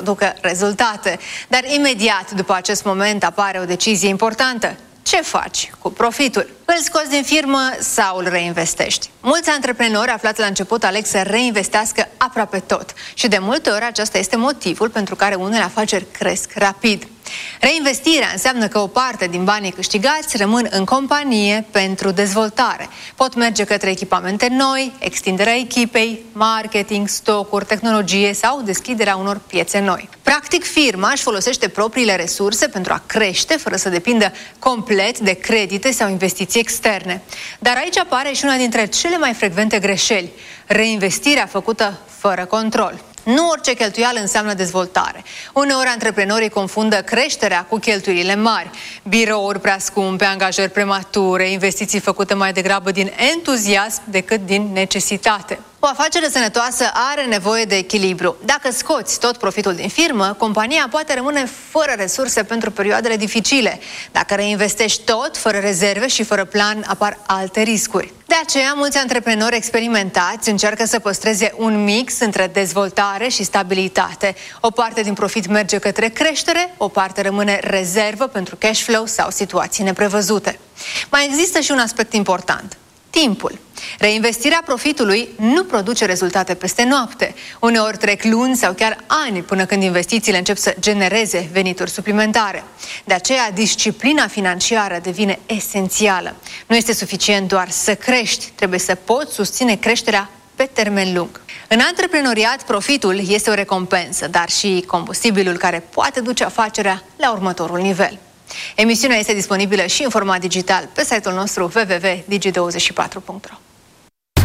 producă rezultate. Dar imediat după acest moment apare o decizie importantă. Ce faci cu profitul? Îl scoți din firmă sau îl reinvestești? Mulți antreprenori aflați la început aleg să reinvestească aproape tot și de multe ori acesta este motivul pentru care unele afaceri cresc rapid. Reinvestirea înseamnă că o parte din banii câștigați rămân în companie pentru dezvoltare. Pot merge către echipamente noi, extinderea echipei, marketing, stocuri, tehnologie sau deschiderea unor piețe noi. Practic, firma își folosește propriile resurse pentru a crește, fără să depindă complet de credite sau investiții externe. Dar aici apare și una dintre cele mai frecvente greșeli: reinvestirea făcută fără control. Nu orice cheltuială înseamnă dezvoltare. Uneori antreprenorii confundă creșterea cu cheltuielile mari. Birouri prea scumpe, angajări premature, investiții făcute mai degrabă din entuziasm decât din necesitate. O afacere sănătoasă are nevoie de echilibru. Dacă scoți tot profitul din firmă, compania poate rămâne fără resurse pentru perioadele dificile. Dacă reinvestești tot, fără rezerve și fără plan, apar alte riscuri. De aceea, mulți antreprenori experimentați încearcă să păstreze un mix între dezvoltare și stabilitate. O parte din profit merge către creștere, o parte rămâne rezervă pentru cash flow sau situații neprevăzute. Mai există și un aspect important: timpul. Reinvestirea profitului nu produce rezultate peste noapte. Uneori trec luni sau chiar ani până când investițiile încep să genereze venituri suplimentare. De aceea, disciplina financiară devine esențială. Nu este suficient doar să crești, trebuie să poți susține creșterea pe termen lung. În antreprenoriat, profitul este o recompensă, dar și combustibilul care poate duce afacerea la următorul nivel. Emisiunea este disponibilă și în format digital pe site-ul nostru www.digi24.ro.